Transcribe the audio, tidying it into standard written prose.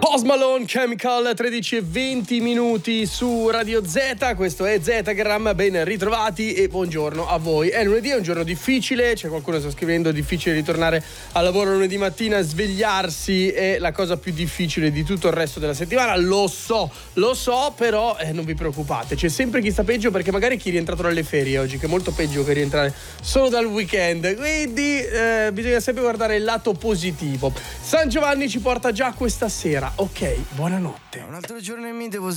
Post Malone, Chemical, 13:20 su Radio Z. Questo è Zetagram, ben ritrovati e buongiorno a voi. È lunedì, è un giorno difficile, c'è qualcuno che sta scrivendo: difficile ritornare al lavoro lunedì mattina, svegliarsi è la cosa più difficile di tutto il resto della settimana. Lo so, però non vi preoccupate, c'è sempre chi sta peggio, perché magari chi è rientrato dalle ferie oggi, che è molto peggio che rientrare solo dal weekend, quindi bisogna sempre guardare il lato positivo. San Giovanni ci porta già questa sera. Ok, buonanotte. Un altro giorno e mi devo